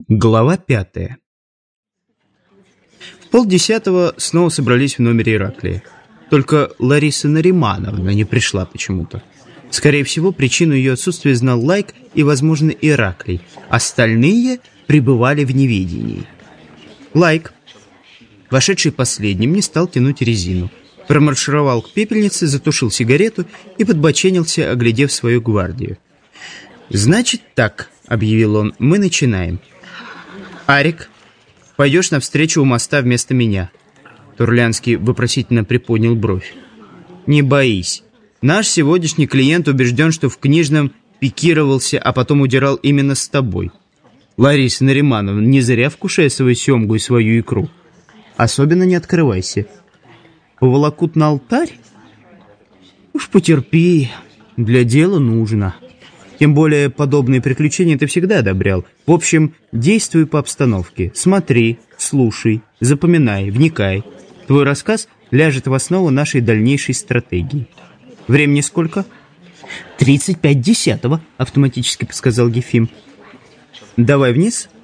Глава 5. В 9:30 снова собрались в номере Ираклия. Только Лариса Наримановна не пришла почему-то. Скорее всего, причину ее отсутствия знал Лайк и, возможно, Ираклий. Остальные пребывали в неведении. Лайк, вошедший последним, не стал тянуть резину. Промаршировал к пепельнице, затушил сигарету и подбоченился, оглядев свою гвардию. «Значит так», — объявил он, — «мы начинаем. Арик, пойдешь навстречу у моста вместо меня». Турлянский вопросительно приподнял бровь. «Не боись. Наш сегодняшний клиент убежден, что в книжном пикировался, а потом удирал именно с тобой. Лариса Наримановна, не зря вкушай свою семгу и свою икру. Особенно не открывайся. Поволокут на алтарь? Уж потерпи, для дела нужно. Тем более подобные приключения ты всегда одобрял. В общем, действуй по обстановке. Смотри, слушай, запоминай, вникай. Твой рассказ ляжет в основу нашей дальнейшей стратегии. Времени сколько? 35 десятого, автоматически подсказал Ефим. Давай вниз.